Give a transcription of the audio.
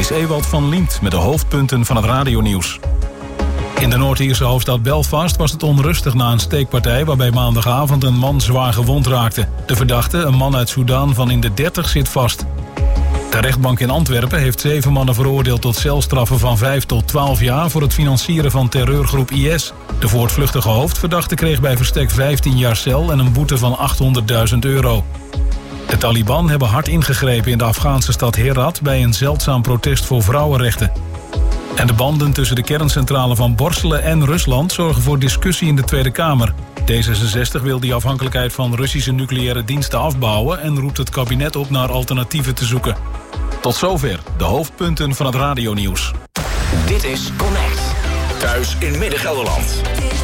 is Ewald van Liemt met de hoofdpunten van het radionieuws. In de Noord-Ierse hoofdstad Belfast was het onrustig na een steekpartij waarbij maandagavond een man zwaar gewond raakte. De verdachte, een man uit Soedan van in de 30, zit vast. De rechtbank in Antwerpen heeft 7 mannen veroordeeld tot celstraffen van 5 tot 12 jaar... voor het financieren van terreurgroep IS. De voortvluchtige hoofdverdachte kreeg bij verstek 15 jaar cel en een boete van €800.000. De Taliban hebben hard ingegrepen in de Afghaanse stad Herat bij een zeldzaam protest voor vrouwenrechten. En de banden tussen de kerncentrale van Borselen en Rusland zorgen voor discussie in de Tweede Kamer. D66 wil die afhankelijkheid van Russische nucleaire diensten afbouwen en roept het kabinet op naar alternatieven te zoeken. Tot zover de hoofdpunten van het radionieuws. Dit is Connect. Thuis in Midden-Gelderland.